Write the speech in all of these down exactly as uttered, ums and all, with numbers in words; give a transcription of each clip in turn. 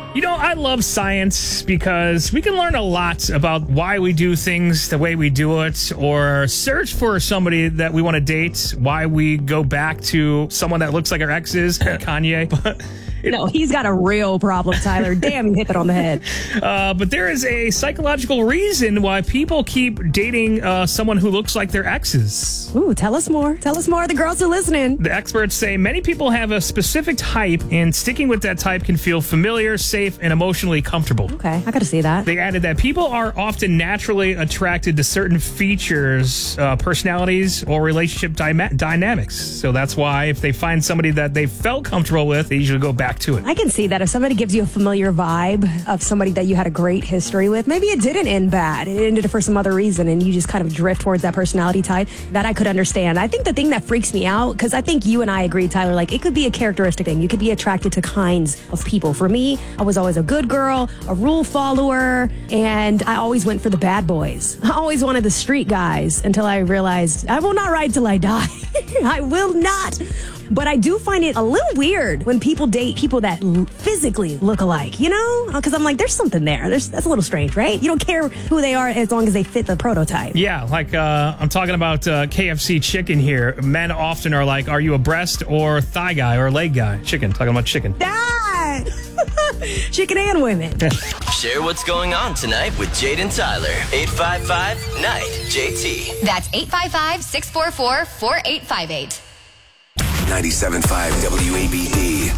You know, I love science because we can learn a lot about why we do things the way we do it, or search for somebody that we want to date, why we go back to someone that looks like our exes, Kanye. But it, no, he's got a real problem, Tyler. Damn, you hit that on the head. Uh, but there is a psychological reason why people keep dating uh, someone who looks like their exes. Ooh, tell us more. Tell us more. The girls are listening. The experts say many people have a specific type, and sticking with that type can feel familiar, safe, and emotionally comfortable. Okay, I got to see that. They added that people are often naturally attracted to certain features, uh, personalities, or relationship dy- dynamics. So that's why if they find somebody that they felt comfortable with, they usually go back to it. I can see that if somebody gives you a familiar vibe of somebody that you had a great history with, maybe it didn't end bad. It ended for some other reason, and you just kind of drift towards that personality type. That I could understand. I think the thing that freaks me out, because I think you and I agree, Tyler, like it could be a characteristic thing. You could be attracted to kinds of people. For me, I was always a good girl, a rule follower, and I always went for the bad boys. I always wanted the street guys until I realized I will not ride till I die. I will not. But I do find it a little weird when people date people that physically look alike, you know? Because I'm like, there's something there. There's, that's a little strange, right? You don't care who they are as long as they fit the prototype. Yeah, like uh, I'm talking about uh, K F C chicken here. Men often are like, are you a breast or thigh guy or leg guy? Chicken, talking about chicken. Ah! Chicken and women. Share what's going on tonight with Jade and Tyler. eight five five, N I G H, J T. That's eight five five, six four four, four eight five eight. ninety-seven point five W A B D.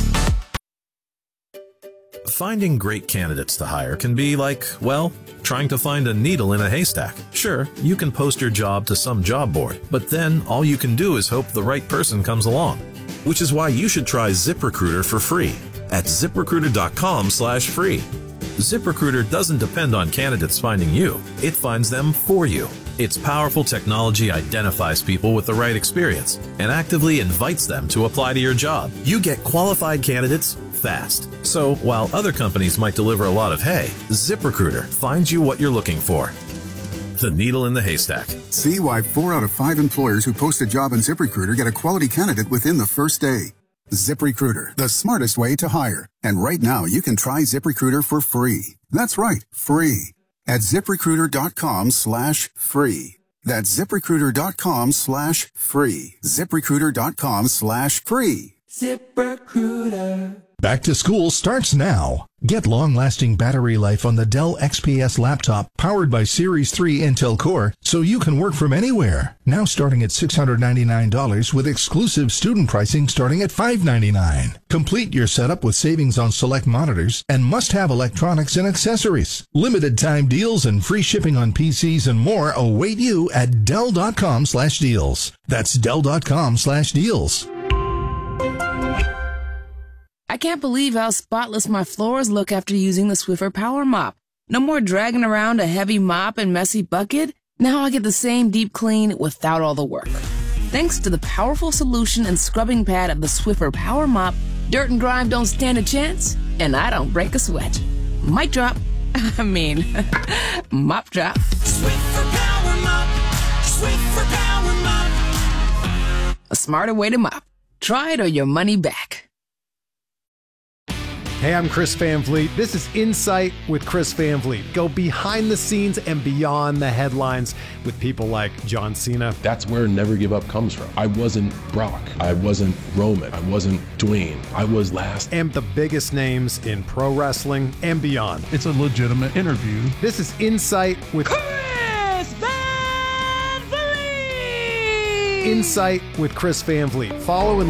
Finding great candidates to hire can be like, well, trying to find a needle in a haystack. Sure, you can post your job to some job board, but then all you can do is hope the right person comes along. Which is why you should try ZipRecruiter for free at ZipRecruiter.com slash free. ZipRecruiter doesn't depend on candidates finding you. It finds them for you. Its powerful technology identifies people with the right experience and actively invites them to apply to your job. You get qualified candidates fast. So while other companies might deliver a lot of hay, ZipRecruiter finds you what you're looking for. The needle in the haystack. See why four out of five employers who post a job on ZipRecruiter get a quality candidate within the first day. ZipRecruiter, the smartest way to hire. And right now, you can try ZipRecruiter for free. That's right, free. At ZipRecruiter.com slash free. That's ZipRecruiter.com slash free. ZipRecruiter.com slash free. ZipRecruiter. Back to school starts now. Get long-lasting battery life on the Dell X P S laptop powered by Series three Intel Core so you can work from anywhere. Now starting at six hundred ninety-nine dollars with exclusive student pricing starting at five hundred ninety-nine dollars. Complete your setup with savings on select monitors and must-have electronics and accessories. Limited time deals and free shipping on P Cs and more await you at Dell.com slash deals. That's Dell.com slash deals. I can't believe how spotless my floors look after using the Swiffer Power Mop. No more dragging around a heavy mop and messy bucket. Now I get the same deep clean without all the work. Thanks to the powerful solution and scrubbing pad of the Swiffer Power Mop, dirt and grime don't stand a chance, and I don't break a sweat. Mic drop. I mean, mop drop. Swiffer Power Mop. Swiffer Power Mop. A smarter way to mop. Try it or your money back. Hey, I'm Chris Van Vliet. This is Insight with Chris Van Vliet. Go behind the scenes and beyond the headlines with people like John Cena. That's where Never Give Up comes from. I wasn't Brock. I wasn't Roman. I wasn't Dwayne. I was last. And the biggest names in pro wrestling and beyond. It's a legitimate interview. This is Insight with Chris Van Vliet. Insight with Chris Van Vliet. Follow and